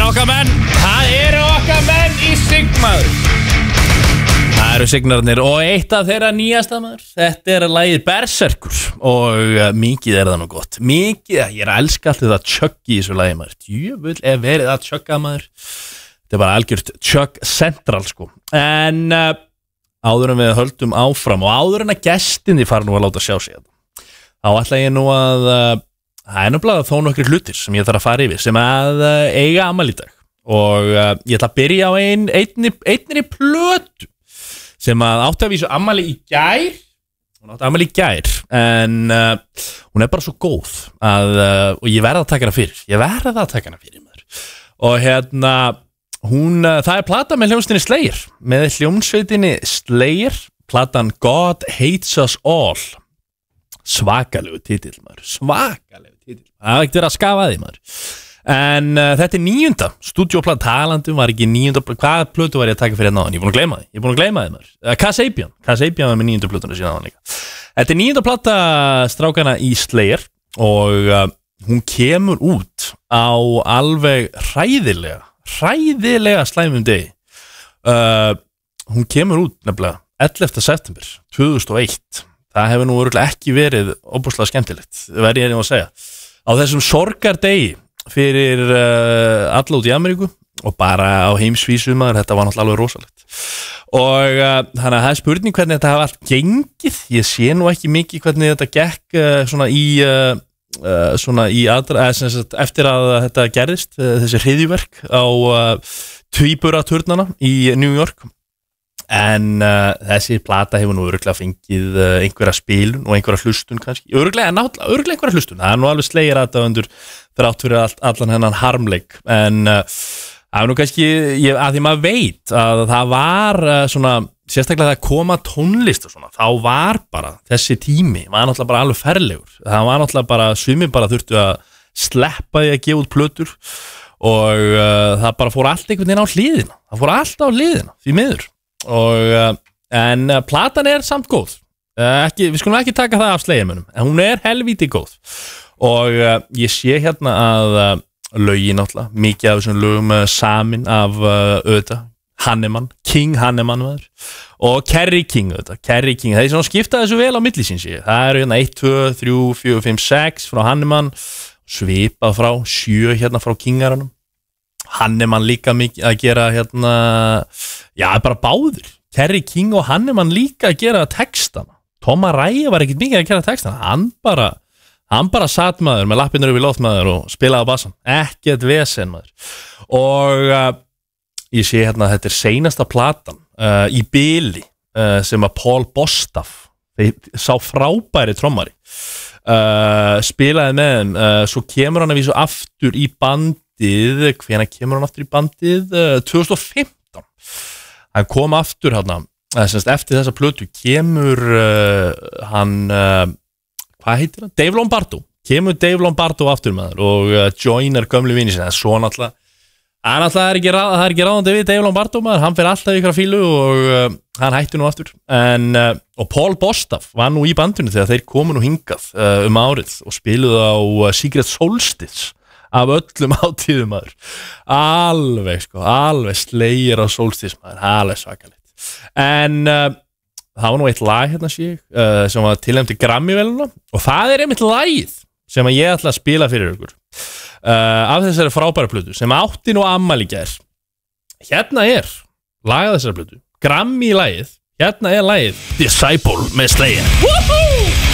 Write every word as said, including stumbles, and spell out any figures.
okkar menn, það eru okkar menn í Sigmaður. Það eru Signarnir og eitt af þeirra nýjasta maður. Þetta er lagið Berserkur og uh, mikið er það nú gott. Mikið, ég er að elska allt þetta chugg í þessu lagi maður. Djöfull er verið að chugga maður. Þetta er bara algjört chugg central sko. En uh, áður en við höldum áfram og áður en að gestinni fara nú að láta sjá sig þetta. Þá ætla ég nú að uh, það er náttúrulega þó nokkrir hlutir sem ég þarf að fara yfir sem að uh, eiga afmæli í dag. Og uh, ég ætla að byrja á ein, einni, einni plötu sem að átti að vísu afmæli í gær. Hún átti afmæli í gær en uh, hún er bara svo góð að, uh, og ég verða að taka hana fyrir. Ég verða að taka hana fyrir maður. Og hérna, hún, uh, það er plata með hljómsveitinni Slayer. Með hljómsveitinni Slayer, platan God Hates Us All. Svakalegu titill maður, svakalegu titill. Það er ekkert verið að skafa því maður. En uh, þetta er níunda stúdíóplata, talandum var ekki níunda. Hvaða plötu var ég að taka fyrir hérna á hann? Ég er búin að gleyma því, ég er búin að gleyma því maður. uh, Kasabian, Kasabian var með níundu plötuna síðan á hann líka. Þetta er níunda plata strákana í Slayer. Og uh, hún kemur út á alveg hræðilega Hræðilega slæmum degi. uh, Hún kemur út nefnilega ellefta september tvö þúsund og eitt. Það hefur nú örugglega ekki verið óbúslega skemmtilegt, verð ég að segja. Á þessum sorgardegi fyrir uh, alla út í Ameríku og bara á heimsvísu maður, þetta var náttúrulega alveg rosalegt. Og uh, þannig að það er spurning hvernig þetta hafa allt gengið. Ég sé nú ekki mikið hvernig þetta gekk uh, svona í uh, uh, svona í aðra, eða sem sagt eftir að þetta gerðist, uh, þessi hryðjuverk á uh, tvíburaturnana í New York. En uh, þessi plata hefur nú örugglega fengið uh, einhverja spilun og einhverja hlustun kannski. Örugglega, náttúrulega, örugglega einhverja hlustun. Það er nú alveg Slayer aðdáendur þrátt fyrir all, allan hennan harmleik. En uh, það er nú kannski, ég, að því maður veit að það var uh, svona, sérstaklega það koma tónlist og svona, þá var bara þessi tími, var náttúrulega bara alveg ferlegur. Það var náttúrulega bara, sumir bara þurftu að sleppa því að gefa út plötur og uh, það bara fór allt einhvern veginn á hliðina. Það fór allt á hliðina, því miður. Og, en platan er samt góð. ekki, Við skulum ekki taka það af Slayermönnum, en hún er helvíti góð. Og uh, ég sé hérna að uh, lögin náttúrulega, mikið af þessum lögum uh, samin af uh, auðvitað Hanneman, King Hanneman maður, og Kerry King auðvitað, Kerry King, það er svona skipta þessu vel á milli sín sé. Það eru hérna eitt, tvö, þrjú, fjögur, fimm, sex frá Hanneman, svipað frá sjö hérna frá Kingaranum. Hanneman líka mikið að gera hérna, já bara báður. Kerry King og Hanneman líka að gera textana. Tom Araya var ekkert mikið að gera textana. Hann bara, hann bara satt maður með lappirnar yfir loft maður og spilaði á bassan. Ekkert vesen maður. Og uh, ég sé hérna að þetta er seinasta platan uh, í bili uh, sem að Paul Bostaph, sá frábæri trommari, uh, spilaði með hann. Uh, svo kemur hann að vísu aftur í band. Hvenær kemur hann aftur í bandið? tvö þúsund og fimmtán. Hann kom aftur hann, eftir þessa plötu kemur uh, hann, uh, hvað heitir hann? Dave Lombardo. Kemur Dave Lombardo aftur maður og uh, joiner gömlu vini sinna. Svo náttúrulega, hann náttúrulega er ekki, ráð, það er ekki ráðandi við Dave Lombardo maður. Hann fyrir alltaf ykkur að fílu og uh, hann hætti nú aftur. En, uh, og Paul Bostaph var nú í bandinu þegar þeir komu nú hingað uh, um árið og spiluðu á uh, Secret Solstice. Af öllum átíðum maður. Alveg sko, alveg Slayer á Solstice maður, alveg svakalegt. En uh, það var nú eitt lag hérna sé ég uh, sem var tilnefnt í Grammy-veluna og það er einmitt lagið sem ég ætla að spila fyrir ykkur uh, af þessari frábæra plötu sem átti nú afmæli í gær. Hérna er lagið þessari plötu, Grammy-lagið. Hérna er lagið Disciple með Slayer. Woohoo!